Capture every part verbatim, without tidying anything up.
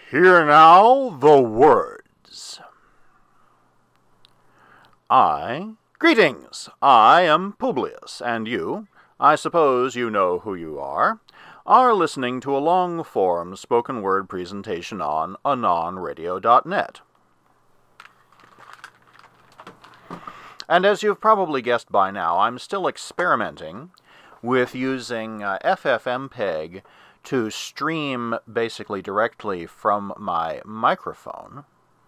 Hear now the words. I, greetings, I am Publius, and you, I suppose you know who you are, are listening to a long-form spoken word presentation on anon radio dot net. And as you've probably guessed by now, I'm still experimenting with using uh, F F M P E G to stream basically directly from my microphone.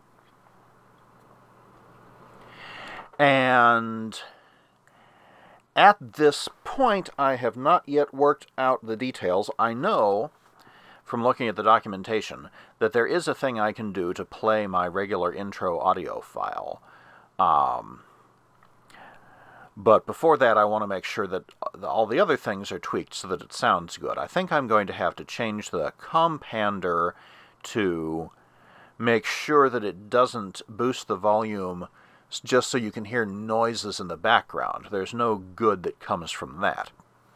And at this point, I have not yet worked out the details. I know, from looking at the documentation, that there is a thing I can do to play my regular intro audio file. Um... But before that, I want to make sure that all the other things are tweaked so that it sounds good. I think I'm going to have to change the compander to make sure that it doesn't boost the volume just so you can hear noises in the background. There's no good that comes from that.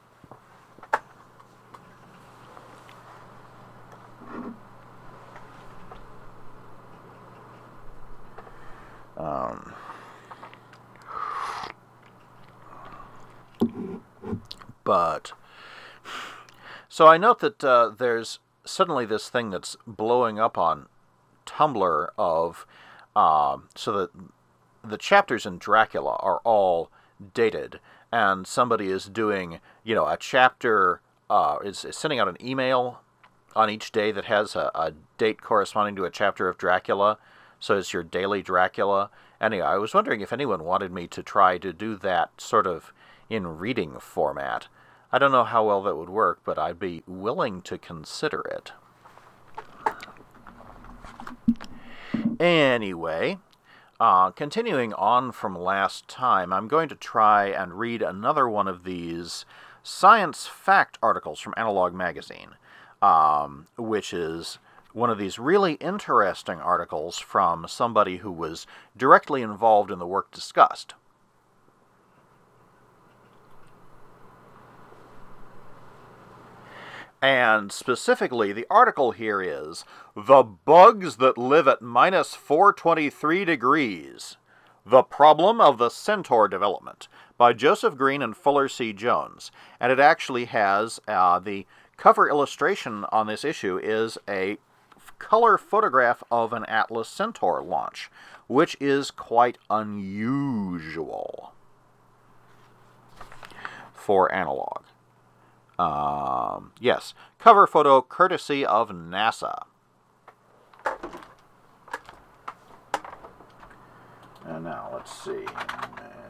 Um... But, so I note that uh, there's suddenly this thing that's blowing up on Tumblr of, uh, so that the chapters in Dracula are all dated, and somebody is doing, you know, a chapter, uh, is, is sending out an email on each day that has a, a date corresponding to a chapter of Dracula, so it's your daily Dracula. Anyway, I was wondering if anyone wanted me to try to do that sort of in reading format. I don't know how well that would work, but I'd be willing to consider it. Anyway, uh, continuing on from last time, I'm going to try and read another one of these science fact articles from Analog Magazine, um, which is one of these really interesting articles from somebody who was directly involved in the work discussed. And specifically, the article here is, The Bugs That Live at Minus four twenty-three Degrees, The Problem of the Centaur Development, by Joseph Green and Fuller C. Jones. And it actually has, uh, the cover illustration on this issue is a color photograph of an Atlas Centaur launch, which is quite unusual for Analog. Um, yes, cover photo courtesy of NASA. And now, let's see.